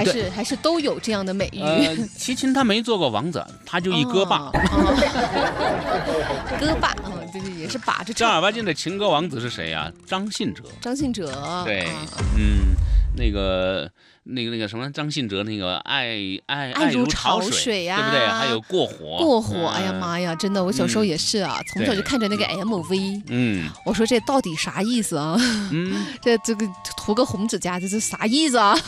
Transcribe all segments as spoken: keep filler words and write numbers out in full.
还是还是都有这样的美誉？ 呃，齐秦他没做过王子，他就一歌霸。 哦哦、歌霸，嗯，对对，也是把着唱。 正儿八经的情歌王子是谁呀、啊？张信哲。 张信哲。 对， 啊、 嗯，那个。那个那个什么张信哲那个爱爱爱如潮水, 水啊， 对不对？还有过火过火，嗯、哎呀妈呀，真的，我小时候也是啊，嗯、从小就看着那个 M V， 嗯，我说这到底啥意思啊？嗯，这这个涂个红指甲，这是啥意思啊？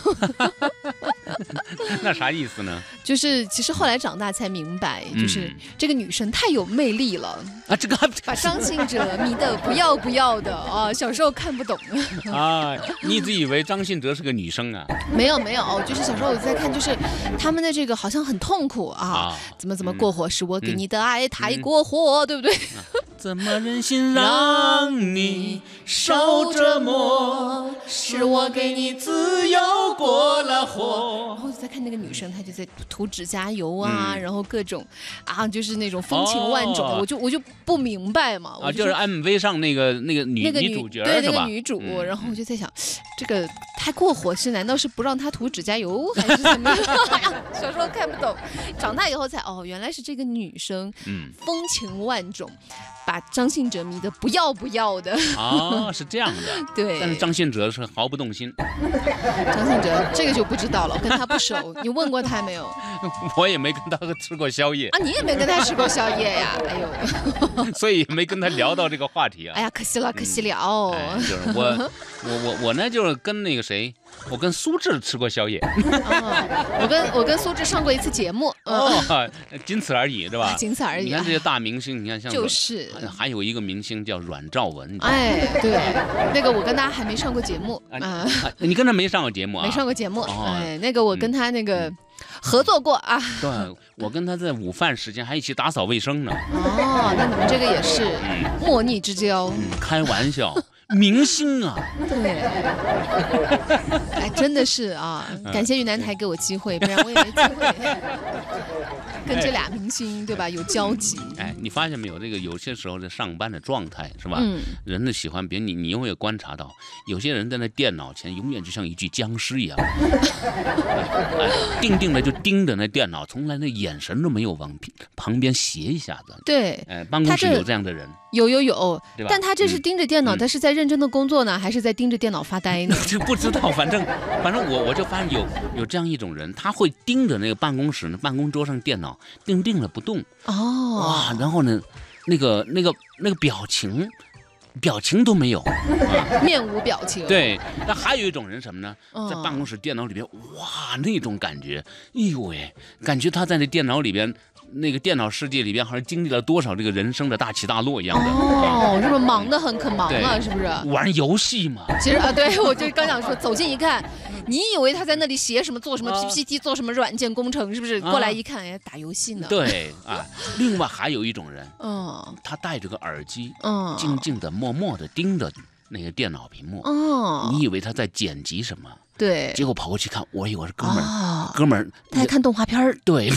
那啥意思呢？ 就是其实后来长大才明白，就是、嗯、这个女生太有魅力了啊！这个把张信哲迷得不要不要的啊！小时候看不懂啊，你一直以为张信哲是个女生啊？ 没有没有，就是小时候我在看，就是他们的这个好像很痛苦啊，啊怎么怎么过火，嗯、是我给你的爱太过火，嗯、对不对？ 啊、怎么忍心让你受折磨？是我给你自由过了火。 然后就在看那个女生，她就在涂指甲油啊，嗯、然后各种啊，就是那种风情万种的，哦、我就我就不明白嘛。 啊，就, 就是 M V 上那个那个女那个女主角对是吧？ 那个女主，嗯、然后我就在想，这个太过火是难道是不让她涂指甲油还是怎么样？小时候看不懂，长大以后才哦，原来是这个女生，嗯，风情万种。把张信哲迷得不要不要的哦，是这样的， 对。 但是张信哲是毫不动心。 张信哲这个就不知道了，我跟他不熟。你问过他没有？ 我也没跟他吃过宵夜啊，你也没跟他吃过宵夜呀？哎呦， 所以没跟他聊到这个话题啊。 哎呀，可惜了，可惜了。 嗯哎、就是我，我我我呢，就是跟那个谁。我跟苏轼吃过宵夜， 哦、我跟我跟苏轼上过一次节目， 哦，仅此而已，是吧？ 仅此而已。 你看这些大明星，你看像就是还有一个明星叫阮兆文， 哎，对，那个我跟他还没上过节目啊、 呃，你跟他没上过节目啊？ 没上过节目，哦、哎，那个我跟他那个。嗯合作过啊， 对，我跟他在午饭时间还一起打扫卫生呢。 哦，那你们这个也是莫逆之交。 嗯，开玩笑，明星啊。 对，哎，真的是啊，感谢云南台给我机会，不然我也没机会跟这俩明星对吧有交集。 哎，你发现没有？这个有些时候的上班的状态是吧？嗯，人的喜欢别人，你你永远观察到，有些人在那电脑前永远就像一具僵尸一样，哎、定定的就盯着那电脑，从来那眼神都没有往旁边斜一下子。 对， 哎，办公室有这样的人。 有有有，但他这是盯着电脑，嗯、他是在认真的工作呢，还是在盯着电脑发呆呢？ 这不知道，反正反正我我就发现有有这样一种人，他会盯着那个办公室呢，办公桌上电脑定定了不动。 哦， 哇，然后呢，那个那个那个表情。表情都没有， 啊、面无表情。 对，那还有一种人什么呢？在办公室电脑里边，哇，那种感觉，哎呦喂，感觉他在那电脑里边，那个电脑世界里边，好像经历了多少这个人生的大起大落一样的。 哦，是不是忙得很，可忙了，是不是？ 玩游戏嘛。 其实啊，对，我就刚想说，走近一看，你以为他在那里写什么，做什么 P P T，、啊、做什么软件工程，是不是？过来一看，哎，打游戏呢。 对啊，另外还有一种人，嗯，他戴着个耳机，嗯，静静的、默默的盯着那个电脑屏幕，哦，你以为他在剪辑什么？ 对， 结果跑过去看，我以为是哥们儿，哦、哥们儿， 他在看动画片儿。 对，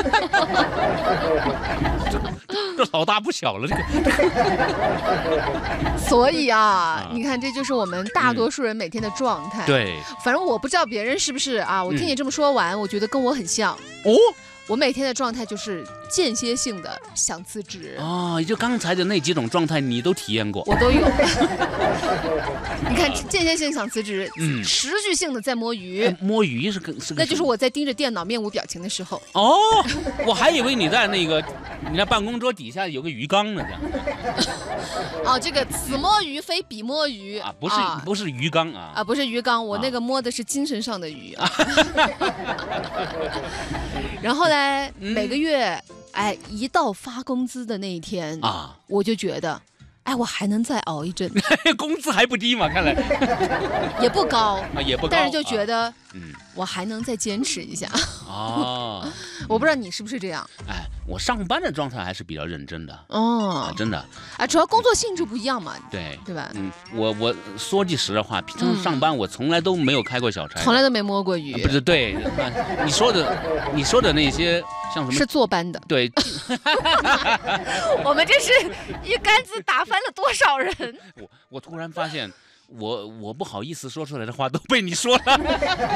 这, 这老大不小了，这个。 所以啊，啊你看，这就是我们大多数人每天的状态。 嗯、对， 反正我不知道别人是不是啊，我听你这么说完，嗯、我觉得跟我很像。 哦。 我每天的状态就是间歇性的想辞职啊、哦，就刚才的那几种状态你都体验过， 我都有。你看，间歇性想辞职，嗯，持续性的在摸鱼， 哎、摸鱼是跟是那就是我在盯着电脑面无表情的时候。 哦，我还以为你在那个你在办公桌底下有个鱼缸呢，这样。 哦，这个此摸鱼非彼摸鱼啊，不是、啊、不是鱼缸啊， 啊不是鱼缸，我那个摸的是精神上的鱼啊。然后呢？每个月，哎，一到发工资的那一天啊，我就觉得，哎，我还能再熬一阵。 工资还不低嘛，看来也不高啊，也不高， 但是就觉得， 啊、嗯， 我还能再坚持一下。 哦， 我不知道你是不是这样。 哎，我上班的状态还是比较认真的。哦，啊、真的。 啊，主要工作性质不一样嘛。 对， 对吧？ 嗯，我我说句实话，平常上班我从来都没有开过小差， 从来都没摸过鱼。 啊、不是，对，你说的，你说的那些。像什么是坐班的， 对。 我们这是一竿子打翻了多少人？ 我我突然发现，我我不好意思说出来的话都被你说了。